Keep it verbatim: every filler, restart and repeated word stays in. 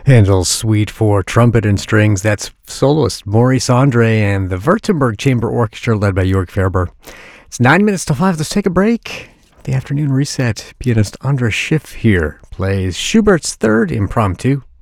Handel's Suite for trumpet and strings. That's soloist Maurice Andre and the Württemberg Chamber Orchestra led by Jörg Ferber. It's nine minutes to five. Let's take a break. The afternoon reset. Pianist Andras Schiff here plays Schubert's Third Impromptu.